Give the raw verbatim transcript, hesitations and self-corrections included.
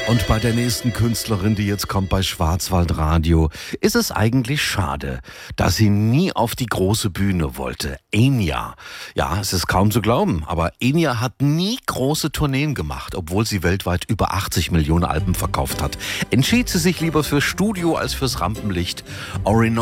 Und bei der nächsten Künstlerin, die jetzt kommt bei Schwarzwaldradio, ist es eigentlich schade, dass sie nie auf die große Bühne wollte. Enya. Ja, es ist kaum zu glauben, aber Enya hat nie große Tourneen gemacht, obwohl sie weltweit über achtzig Millionen Alben verkauft hat. Entschied sie sich lieber fürs Studio als fürs Rampenlicht. Orinoco